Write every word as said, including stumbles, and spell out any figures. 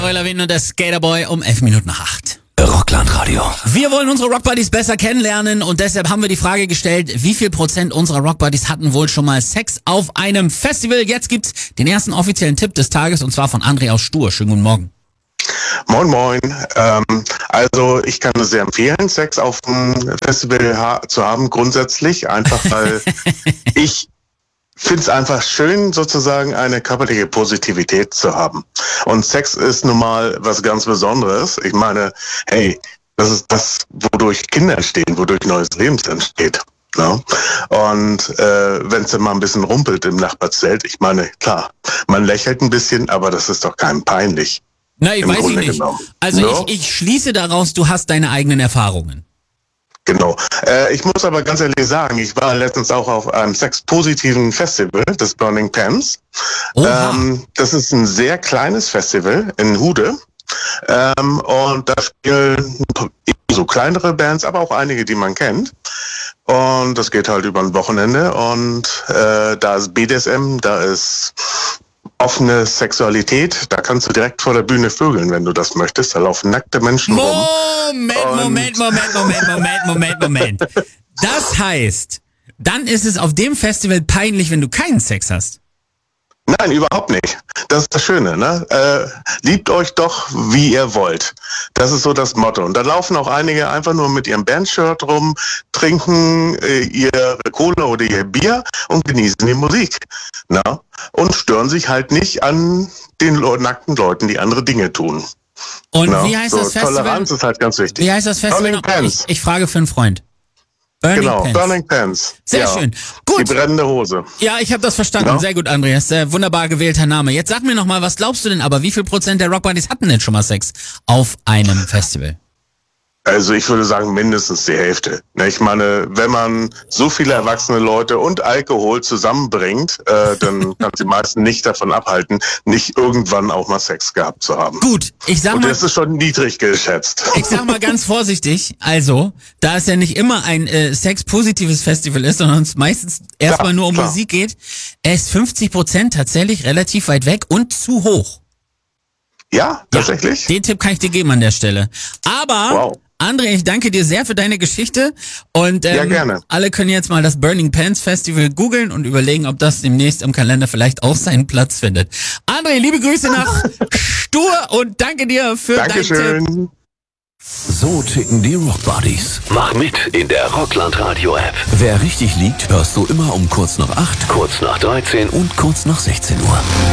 Avril Lavigne und der Skaterboy um elf Minuten nach acht. Rockland-Radio. Wir wollen unsere Rockbuddies besser kennenlernen und deshalb haben wir die Frage gestellt, wie viel Prozent unserer Rockbuddies hatten wohl schon mal Sex auf einem Festival? Jetzt gibt's den ersten offiziellen Tipp des Tages und zwar von André aus Stur. Schönen guten Morgen. Moin Moin. Ähm, also ich kann es sehr empfehlen, Sex auf dem Festival ha- zu haben, grundsätzlich. Einfach weil ich finde es einfach schön, sozusagen eine körperliche Positivität zu haben. Und Sex ist nun mal was ganz Besonderes. Ich meine, hey, das ist das, wodurch Kinder entstehen, wodurch neues Leben entsteht. Ja? Und äh, wenn es dann mal ein bisschen rumpelt im Nachbarzelt, ich meine, klar, man lächelt ein bisschen, aber das ist doch keinem peinlich. Na, ich weiß Grunde ich nicht. genommen. Also Ja? ich, ich schließe daraus, du hast deine eigenen Erfahrungen. Genau. Äh, ich muss aber ganz ehrlich sagen, ich war letztens auch auf einem sexpositiven Festival, das Burning Pants. Ähm, das ist ein sehr kleines Festival in Hude. Ähm, und da spielen so kleinere Bands, aber auch einige, die man kennt. Und das geht halt über ein Wochenende. Und äh, da ist B D S M, da ist offene Sexualität, da kannst du direkt vor der Bühne vögeln, wenn du das möchtest. Da laufen nackte Menschen rum. Moment, Moment, Moment, Moment, Moment, Moment, Moment. Das heißt, dann ist es auf dem Festival peinlich, wenn du keinen Sex hast. Nein, überhaupt nicht. Das ist das Schöne, ne? Äh, liebt euch doch, wie ihr wollt. Das ist so das Motto. Und da laufen auch einige einfach nur mit ihrem Bandshirt rum, trinken äh, ihre Cola oder ihr Bier und genießen die Musik. Na? Und stören sich halt nicht an den Le- nackten Leuten, die andere Dinge tun. Und Na? wie heißt so, das Festival? Toleranz ist halt ganz wichtig. Wie heißt das Festival? Burning Pants. Ich, ich frage für einen Freund. Burning Genau, Pants. Burning Pants. Sehr ja. schön. Die Gut. brennende Hose. Ja, ich habe das verstanden. Ja. Sehr gut, Andreas. Äh, wunderbar gewählter Name. Jetzt sag mir noch mal, was glaubst du denn aber, wie viel Prozent der Rockbuddies hatten denn schon mal Sex auf einem Festival? Also ich würde sagen mindestens die Hälfte. Ne, Ich meine, wenn man so viele erwachsene Leute und Alkohol zusammenbringt, äh, dann kann die meisten nicht davon abhalten, nicht irgendwann auch mal Sex gehabt zu haben. Gut, ich sag Und mal, das ist schon niedrig geschätzt. ich sag mal ganz vorsichtig, also, da es ja nicht immer ein äh, sexpositives Festival ist, sondern es meistens erstmal nur um klar. Musik geht, ist fünfzig Prozent tatsächlich relativ weit weg und zu hoch. Ja, tatsächlich? Den Tipp kann ich dir geben an der Stelle. Aber, Wow. André, ich danke dir sehr für deine Geschichte und ähm, Ja, gerne. alle können jetzt mal das Burning Pants Festival googeln und überlegen, ob das demnächst im Kalender vielleicht auch seinen Platz findet. André, liebe Grüße nach Stur und danke dir für deinen Tipp. Dankeschön. So ticken die Rockbuddies. Mach mit in der Rockland-Radio-App. Wer richtig liegt, hörst du immer um kurz nach acht, Kurz nach dreizehn und kurz nach sechzehn Uhr.